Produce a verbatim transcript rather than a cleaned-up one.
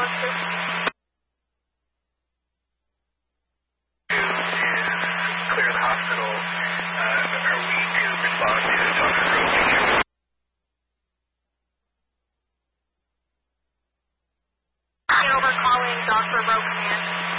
ambulance, please? Clear the hospital. Uh, are we to respond to Doctor Rowe? Over calling Doctor Rowe command.